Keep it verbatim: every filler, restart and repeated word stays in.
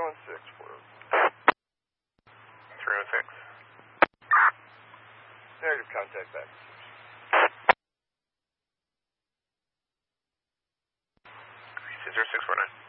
one six, four oh three oh six. Negative contact back. zero six four nine.